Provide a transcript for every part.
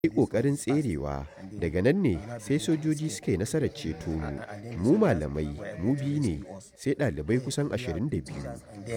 yi ƙoƙarin tserewa, daga nan ne sai sojoji suka yi nasarar ceto mu. Mu malamai mu biyu ne, sai ɗalibai kusan 22.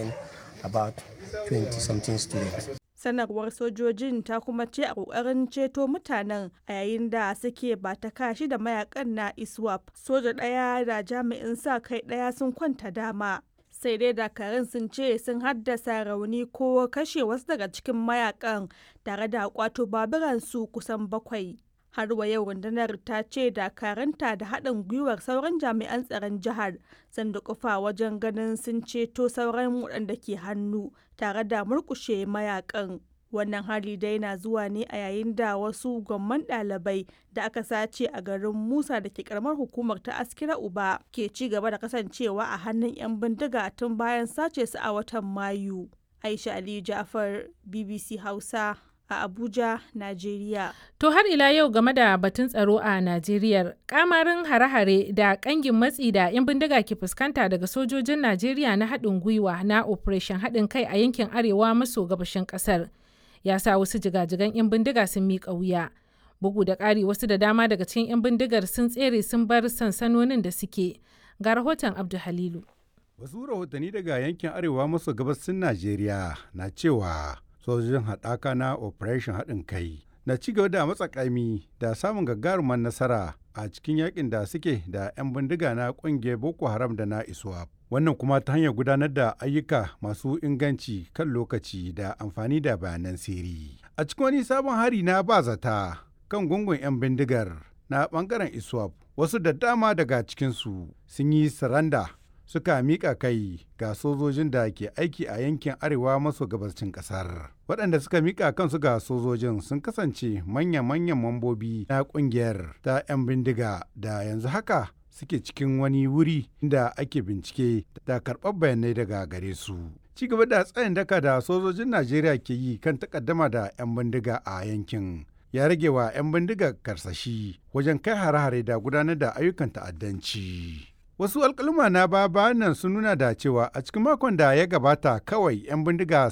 Sanarwar sojojin ta kuma ce a ƙoƙarin ceto mutanen a yayin da suke ba ta kashi da mayakan na ISWAP. Soja ɗaya da jami'in sa kai ɗaya sun kwanta dama. Sai dai dakarun sun ce sun haddasa rauni ko kashe wasu daga cikin mayakan tare da kwato baburansu kusan 7. Har wa yau rundunar ta ce dakaranta da haɗin gwiwar sauran jami'an tsaron jihar sun dukufa wajen ganin sun ceto sauran waɗanda ke hannu tare da murƙushe mayakan. Wannan hali dai na zuwa ne a yayin da wasu gwamman ɗalibai da aka sace a garin Musa da ke karamar hukumar ta Askira Uba ke ci gaba da kasancewa a hannun 'yan bindiga tun bayan sace su a watan Mayu. Aisha Aliyu Ja'far, BBC Hausa a Abuja, Najeriya. To har ila yau game da batun tsaro a Najeriya, kamarin hare-hare da kangin matsi da 'yan bindiga ke fuskanta daga sojojin Najeriya na haɗin gwiwa na Operation haɗin kai a yankin arewa maso gabashin ƙasar. Ya sa wasu jigajigan 'yan bindiga sun miƙa wuya. Bugu da ƙari wasu da dama daga cikin 'yan bindigar sun tsere sun bar sansanonin da suke. Ga rahoton Abdu Halilu. Wasu rahotanni daga yankin arewa maso gabasin Najeriya na cewa sojojin haɗaka na Operation haɗin kai na ci gaba da matsakaimi da samun gagarumar nasara a cikin yakin da suke da 'yan bindiga na ƙungiyar Boko Haram da na ISWAP. Wannan kuma ta hanyar gudanar da ayyuka masu inganci kan lokaci da amfani da bayanan sirri. A cikin wani sabon hari na bazata kan gungun 'yan bindigar na ɓangaren ISWAP, wasu da dama daga cikinsu sun yi saranda suka miƙa kai ga sojojin da ke aiki a yankin arewa maso gabashin ƙasar. Waɗanda suka miƙa kansu ga sojojin sun kasance manya-manyan mambobi na ƙungiyar ta 'yan bindiga da yanzu haka suke cikin wani wuri da ake bincike da karɓar bayanai daga gare su. Ci gaba da tsayin daka da sojojin Najeriya ke yi kan takaddama da 'yan bindiga a yankin ya rage wa 'yan bindiga karsashi wajen kai hare-hare da gudanar da ayyukan ta'addanci. Wasu alƙaluma na bayan nan sun nuna da cewa a cikin makon da ya gabata kawai 'yan bindiga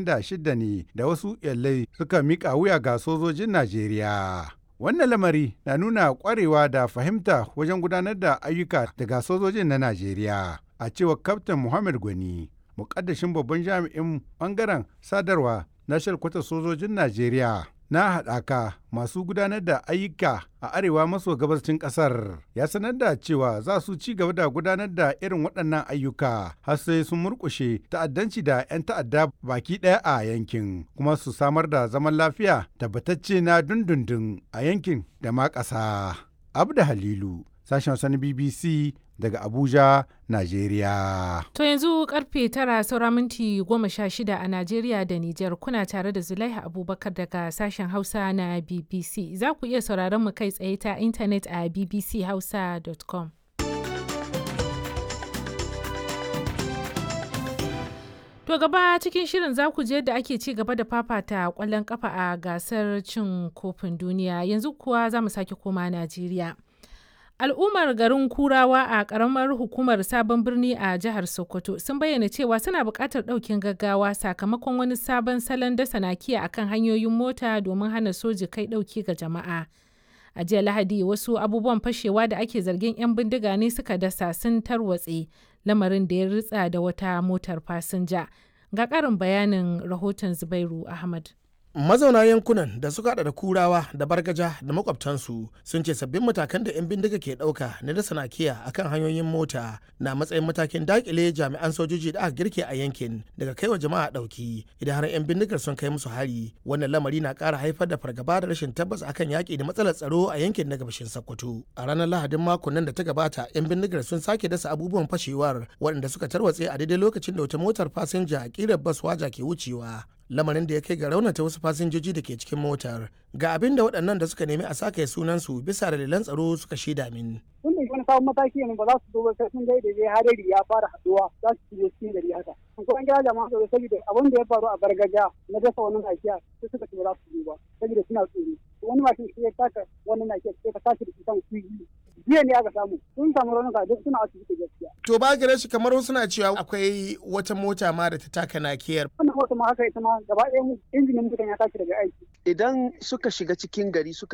76 ne da wasu iyalai suka miƙa wuya ga sojojin Najeriya. Wannan lamari na nuna ƙwarewa da fahimta wajen gudanar da ayyuka daga sojojin na Najeriya. A cewar Kaftin Muhammad Gwani, muƙaddashin babban jami'in ɓangaren sadarwa na shalkwatar sojojin Najeriya na haɗaka masu gudanar da ayyuka a arewa maso gabashin ƙasar, ya sanar da cewa za su ci gaba da gudanar da irin waɗannan ayyuka har sai sun murƙushe ta'addanci da 'yan ta'adda baki ɗaya a yankin, kuma su samar da zaman lafiya tabbatacce na dundundun a yankin da ma ƙasa. Abda Halilu, sashen Hausa na BBC daga Abuja, Najeriya. To yanzu karfe 9 saura minti 16 a Najeriya da Nijar, kuna tare da Zulaiha Abubakar daga sashen Hausa na BBC. Za ku iya sauraron mu kai tsaye ta intanet a bbchausa.com. To gaba cikin shirin za ku je da ake ci gaba da fafata kwallon kafa a gasar cin kofin duniya. Yanzu kuwa za mu sake koma Najeriya. Al'ummar garin Kurawa a ƙaramar hukumar Sabon Birni a jihar Sokoto sun bayyana cewa suna buƙatar ɗaukin gaggawa sakamakon wani sabon salon dasa nakiya akan hanyoyin mota domin hana soji kai ɗauki ga jama'a. A jiya Lahadi wasu abubuwan fashewa da ake zargin 'yan bindiga ne suka dasa sun tarwatse, lamarin da ya ritsa da wata motar fasinja. Ga ƙarin bayanin rahoton Zubairu Ahmad. Mazauna yankunan da suka hada da Kurawa da Bargaja da makwabtansu sun ce sabbin matakan da 'yan bindiga ke dauka na dasa nakiya akan hanyoyin mota na matsayin matakin dakile jami'an sojoji da aka girke a yankin daga kaiwa jama'a dauki idan har 'yan bindigar sun kai musu hari. Wannan lamari na kara haifar da fargaba da rashin tabbas akan yaki da matsalar tsaro a yankin na gabashin Sokoto. A ranar Lahadin makon nan da ta gabata 'yan bindigar sun sake dasa abubuwan fashewar waɗanda suka tarwatse a daidai lokacin da wata motar fasinja kirar bas waja ke wucewa. Lamarin da ya kai ga raunata wasu fasinjoji da ke cikin motar. Ga abin da waɗannan da suka nemi a sake sunansu bisa dalilan tsaro suka shaida min. Tun da wani sabon mataki ne ba za su zo ba sai sun daidai hadari ya fara haduwa za su shigo cikin gari haka. Ko an kira jama'a tsaro saboda abin da ya faru a Bargaja na dasa wannan nakiya sai suka ce ba za su zo ba saboda suna tsoro. Wani mashin shi ya taka wannan nakiya sai ka tashi da kusan kuyi. Jiya ne aka samu sun samu raunuka duk suna asibiti gaskiya. To ba gare shi kamar suna cewa akwai wata mota ma da ta taka nakiyar. Wannan mota ma haka ita ma gaba ɗaya injinin mutan ya tashi daga aiki. idan suka shiga cikin gari suka